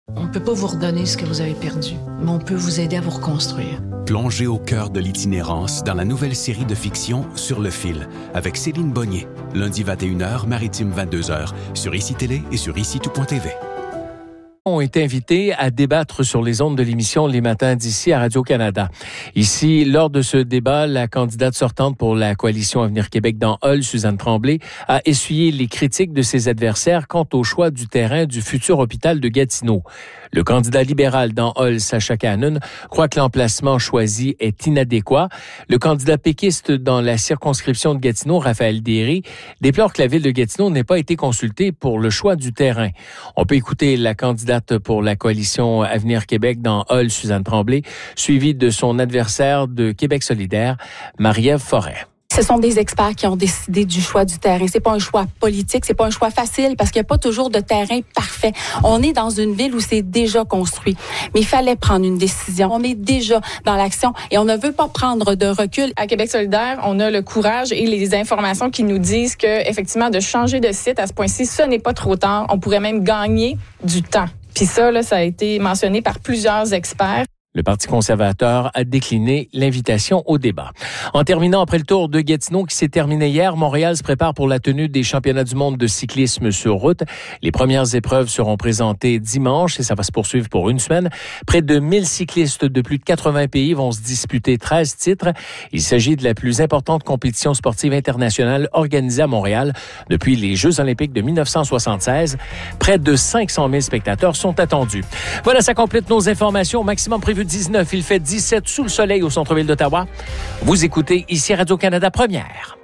On ne peut pas vous redonner ce que vous avez perdu, mais on peut vous aider à vous reconstruire. Plongez au cœur de l'itinérance dans la nouvelle série de fiction Sur le fil, avec Céline Bonnier, lundi 21h, maritime 22h, sur ICI Télé et sur ICI-tout.tv. Ont été invités à débattre sur les ondes de l'émission Les Matins d'ici à Radio-Canada. Ici, lors de ce débat, la candidate sortante pour la coalition Avenir Québec dans Hull, Suzanne Tremblay, a essuyé les critiques de ses adversaires quant au choix du terrain du futur hôpital de Gatineau. Le candidat libéral dans Hull, Sacha Cannon, croit que l'emplacement choisi est inadéquat. Le candidat péquiste dans la circonscription de Gatineau, Raphaël Derry, déplore que la ville de Gatineau n'ait pas été consultée pour le choix du terrain. On peut écouter la candidate pour la coalition Avenir Québec dans Hull, Suzanne Tremblay, suivie de son adversaire de Québec solidaire, Marie-Ève Forêt. Ce sont des experts qui ont décidé du choix du terrain. C'est pas un choix politique, c'est pas un choix facile parce qu'il n'y a pas toujours de terrain parfait. On est dans une ville où c'est déjà construit. Mais il fallait prendre une décision. On est déjà dans l'action et on ne veut pas prendre de recul. À Québec solidaire, on a le courage et les informations qui nous disent que, effectivement, de changer de site à ce point-ci, ce n'est pas trop tard. On pourrait même gagner du temps. Puis ça, là, ça a été mentionné par plusieurs experts. Le Parti conservateur a décliné l'invitation au débat. En terminant, après le tour de Gatineau qui s'est terminé hier, Montréal se prépare pour la tenue des championnats du monde de cyclisme sur route. Les premières épreuves seront présentées dimanche et ça va se poursuivre pour une semaine. Près de 1000 cyclistes de plus de 80 pays vont se disputer 13 titres. Il s'agit de la plus importante compétition sportive internationale organisée à Montréal depuis les Jeux olympiques de 1976. Près de 500 000 spectateurs sont attendus. Voilà, ça complète nos informations. Maximum prévu 19, il fait 17 sous le soleil au centre-ville d'Ottawa. Vous écoutez ici Radio-Canada Première.